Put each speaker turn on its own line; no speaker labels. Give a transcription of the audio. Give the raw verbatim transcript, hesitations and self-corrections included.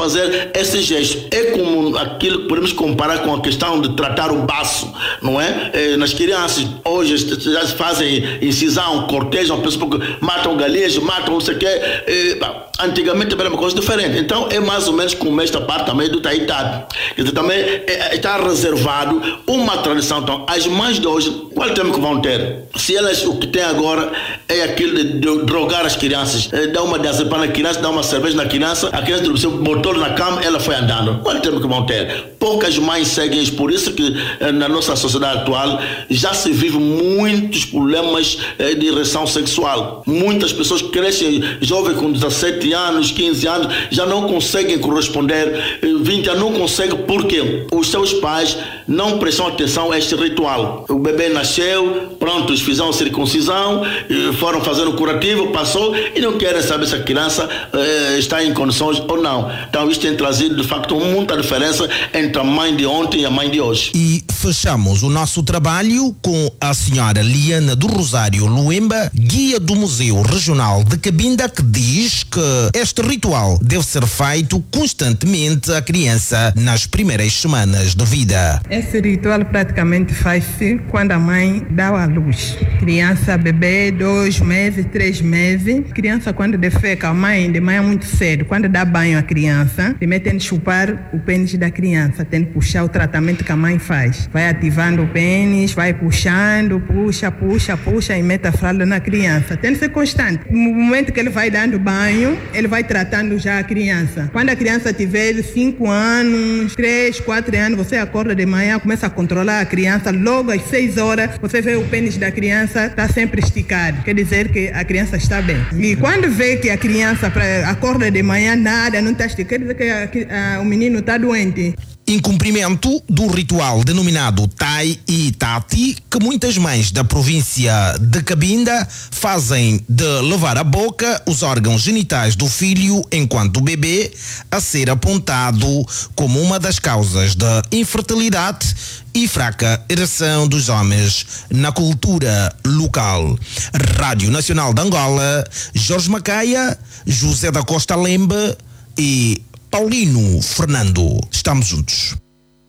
fazer esse gesto. É como aquilo que podemos comparar com a questão de tratar o baço, não é? é nas crianças, hoje já se fazem incisão, cortejam, porque matam galinhas, matam não sei o quê. É, antigamente era uma coisa diferente. Então é mais ou menos como esta parte também do Taitá. Quer dizer, também é, está reservado uma tradição. Então, as mães de hoje, qual é o tempo que vão ter? Se elas o que têm agora é aquilo de, de drogar as crianças, é, dá uma diazepam na criança, dá uma cerveja na criança, a criança você botou na cama, ela foi andando. Qual é o tempo que vão ter? Poucas mães seguem isso, por isso que eh, na nossa sociedade atual já se vive muitos problemas eh, de ereção sexual. Muitas pessoas crescem jovens com dezassete anos, quinze anos, já não conseguem corresponder, eh, vinte anos não conseguem, porque os seus pais não prestam atenção a este ritual. O bebê nasceu, pronto, eles fizeram circuncisão, eh, foram fazendo curativo, passou e não querem saber se a criança eh, está em condições ou não. Então isto tem trazido de facto muita diferença entre a mãe de ontem e a mãe de hoje.
E fechamos o nosso trabalho com a senhora Liana do Rosário Luemba, guia do Museu Regional de Cabinda, que diz que este ritual deve ser feito constantemente à criança nas primeiras semanas de vida.
Esse ritual praticamente faz-se quando a mãe dá à luz. Criança, bebê, dois meses, três meses. Criança, quando defeca, a mãe de manhã muito cedo, quando dá banho à criança, primeiro tem de chupar o pênis da criança, tem de puxar o tratamento que a mãe faz. Vai ativando o pênis, vai puxando, puxa, puxa, puxa e mete a fralda na criança. Tem de ser constante. No momento que ele vai dando banho, ele vai tratando já a criança. Quando a criança tiver cinco anos, três, quatro anos, você acorda de manhã, começa a controlar a criança, logo às seis horas, você vê o pênis da criança está sempre esticado. Quer dizer que a criança está bem. E quando vê que a criança acorda de manhã, nada, não está esticado, quer dizer que a, a, o menino está doente.
Incumprimento do ritual denominado Tai e Tati, que muitas mães da província de Cabinda fazem de levar à boca os órgãos genitais do filho enquanto bebê, a ser apontado como uma das causas da infertilidade e fraca ereção dos homens na cultura local. Rádio Nacional de Angola, Jorge Macaia, José da Costa Lembe e Paulino Fernando. Estamos juntos.